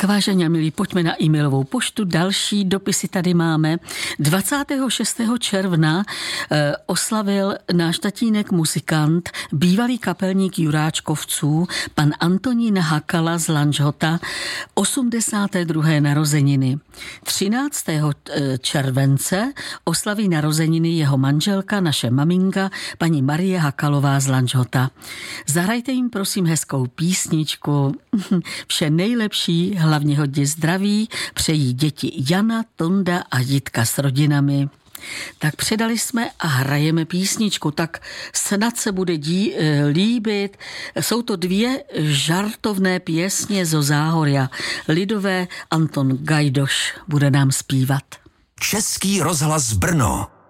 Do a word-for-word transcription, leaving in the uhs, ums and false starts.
Tak vážení a milí, pojďme na e-mailovou poštu. Další dopisy tady máme. dvacátého šestého června eh, oslavil náš tatínek muzikant, bývalý kapelník Juráčkovců, pan Antonín Hakala z Lanžhota, osmdesáté druhé narozeniny. třináctého července oslaví narozeniny jeho manželka, naše maminka, paní Marie Hakalová z Lanžhota. Zahrajte jim prosím hezkou písničku. Vše nejlepší, hlavně hodně zdraví, přejí děti Jana, Tonda a Jitka s rodinami. Tak předali jsme a hrajeme písničku, tak snad se bude dí, líbit. Jsou to dvě žartovné pěsně zo Záhoria. Lidové, Anton Gajdoš bude nám zpívat. Český rozhlas Brno.